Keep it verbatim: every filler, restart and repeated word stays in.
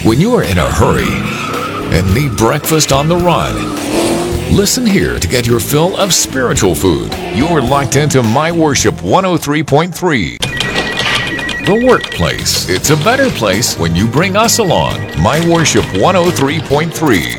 When you are in a hurry and need breakfast on the run, listen here to get your fill of spiritual food. You're locked into My Worship one oh three point three. The workplace. It's a better place when you bring us along. My Worship one oh three point three.